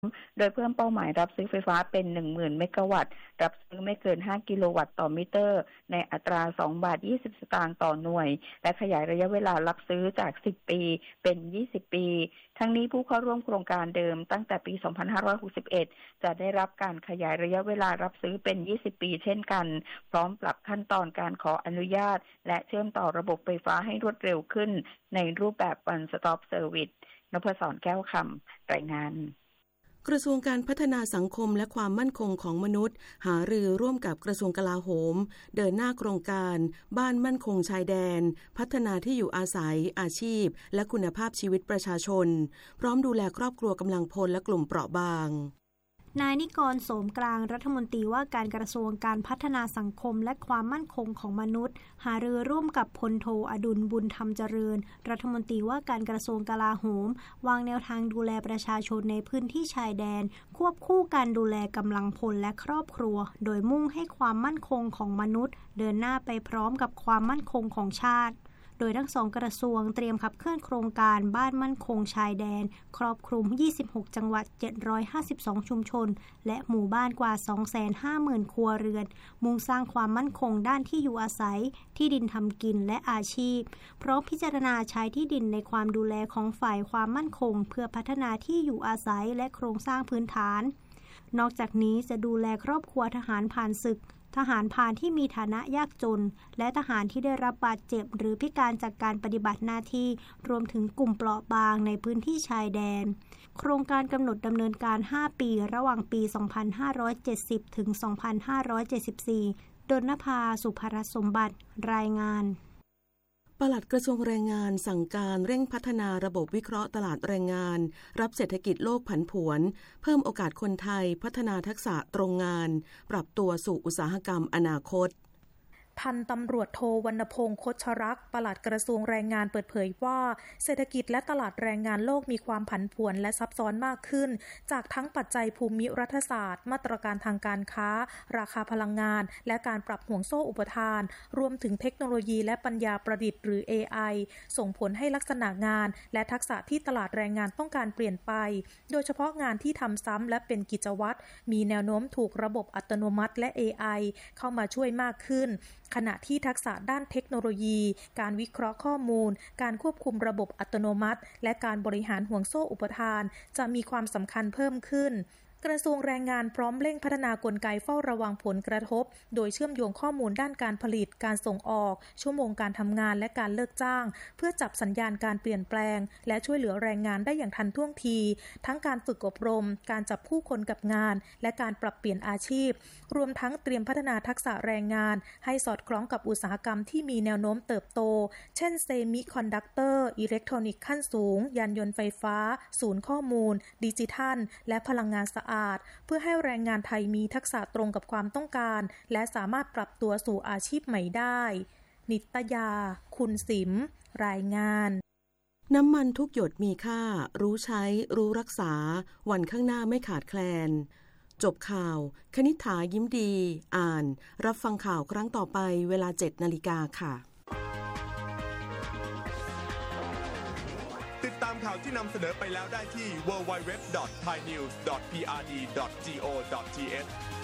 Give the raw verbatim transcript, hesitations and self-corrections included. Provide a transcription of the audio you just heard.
โดยเพิ่มเป้าหมายรับซื้อไฟฟ้าเป็น หนึ่งหมื่น เมกะวัตต์รับซื้อไม่เกินห้ากิโลวัตต์ต่อมิเตอร์ในอัตรา สองบาทยี่สิบ สตางค์ต่อหน่วยและขยายระยะเวลารับซื้อจากสิบปีเป็นยี่สิบปีทั้งนี้ผู้เข้าร่วมโครงการเดิมตั้งแต่ปี สองพันห้าร้อยหกสิบเอ็ด จะได้รับการขยายระยะเวลารับซื้อเป็นยี่สิบปีเช่นกันพร้อมปรับขั้นตอนการขออนุญาตและเชื่อมต่อระบบไฟฟ้าให้รวดเร็วขึ้นในรูปแบบ One Stop Service นพศร แก้วคำรายงานกระทรวงการพัฒนาสังคมและความมั่นคงของมนุษย์หารือร่วมกับกระทรวงกลาโหมเดินหน้าโครงการบ้านมั่นคงชายแดนพัฒนาที่อยู่อาศัยอาชีพและคุณภาพชีวิตประชาชนพร้อมดูแลครอบครัวกำลังพลและกลุ่มเปราะบางนายนิกร โสมกลางรัฐมนตรีว่าการกระทรวงการพัฒนาสังคมและความมั่นคงของมนุษย์หารือร่วมกับพลโทอดุลบุญธรรมเจริญรัฐมนตรีว่าการกระทรวงกลาโหมวางแนวทางดูแลประชาชนในพื้นที่ชายแดนควบคู่การดูแลกำลังพลและครอบครัวโดยมุ่งให้ความมั่นคงของมนุษย์เดินหน้าไปพร้อมกับความมั่นคงของชาติโดยทั้งสองกระทรวงเตรียมขับเคลื่อนโครงการบ้านมั่นคงชายแดนครอบคลุมยี่สิบหกจังหวัดเจ็ดร้อยห้าสิบสองชุมชนและหมู่บ้านกว่า สองแสนห้าหมื่น ครัวเรือนมุ่งสร้างความมั่นคงด้านที่อยู่อาศัยที่ดินทำกินและอาชีพพร้อมพิจารณาใช้ที่ดินในความดูแลของฝ่ายความมั่นคงเพื่อพัฒนาที่อยู่อาศัยและโครงสร้างพื้นฐานนอกจากนี้จะดูแลครอบครัวทหารผ่านศึกทหารพรานที่มีฐานะยากจนและทหารที่ได้รับบาดเจ็บหรือพิการจากการปฏิบัติหน้าที่รวมถึงกลุ่มเปราะบางในพื้นที่ชายแดนโครงการกำหนดดำเนินการห้าปีระหว่างปี สองพันห้าร้อยเจ็ดสิบ ถึง สองพันห้าร้อยเจ็ดสิบสี่ ดลนภา สุภรสมบัติรายงานปลัดกระทรวงแรงงานสั่งการเร่งพัฒนาระบบวิเคราะห์ตลาดแรงงานรับเศรษฐกิจโลกผันผวนเพิ่มโอกาสคนไทยพัฒนาทักษะตรงงานปรับตัวสู่อุตสาหกรรมอนาคตพันตำรวจโทวรรณพงษ์คชรักษ์ปลัดกระทรวงแรงงานเปิดเผยว่าเศรษฐกิจและตลาดแรงงานโลกมีความผันผวนและซับซ้อนมากขึ้นจากทั้งปัจจัยภูมิรัฐศาสตร์มาตรการทางการค้าราคาพลังงานและการปรับห่วงโซ่อุปทานรวมถึงเทคโนโลยีและปัญญาประดิษฐ์หรือ เอ ไอ ส่งผลให้ลักษณะงานและทักษะที่ตลาดแรงงานต้องการเปลี่ยนไปโดยเฉพาะงานที่ทำซ้ำและเป็นกิจวัตรมีแนวโน้มถูกระบบอัตโนมัติและ เอ ไอ เข้ามาช่วยมากขึ้นขณะที่ทักษะด้านเทคโนโลยีการวิเคราะห์ข้อมูลการควบคุมระบบอัตโนมัติและการบริหารห่วงโซ่อุปทานจะมีความสำคัญเพิ่มขึ้นกระทรวงแรงงานพร้อมเร่งพัฒนากลไกเฝ้าระวังผลกระทบโดยเชื่อมโยงข้อมูลด้านการผลิตการส่งออกชั่วโมงการทำงานและการเลิกจ้างเพื่อจับสัญญาณการเปลี่ยนแปลงและช่วยเหลือแรงงานได้อย่างทันท่วงทีทั้งการฝึกอบรมการจับคู่คนกับงานและการปรับเปลี่ยนอาชีพรวมทั้งเตรียมพัฒนาทักษะแรงงานให้สอดคล้องกับอุตสาหกรรมที่มีแนวโน้มเติบโตเช่นเซมิคอนดักเตอร์อิเล็กทรอนิกส์ขั้นสูงยานยนต์ไฟฟ้าศูนย์ข้อมูลดิจิทัลและพลังงานสะอาดเพื่อให้แรงงานไทยมีทักษะตรงกับความต้องการและสามารถปรับตัวสู่อาชีพใหม่ได้นิตยาคุณสิมรายงานน้ำมันทุกหยดมีค่ารู้ใช้รู้รักษาวันข้างหน้าไม่ขาดแคลนจบข่าวคณิษฐายิ้มดีอ่านรับฟังข่าวครั้งต่อไปเวลา เจ็ดนาฬิกา ค่ะติดตามข่าวที่นำเสนอไปแล้วได้ที่ ดับเบิลยู ดับเบิลยู ดับเบิลยู ดอท ไทยนิวส์ ดอท พี อาร์ ดี ดอท โก ดอท ที เอช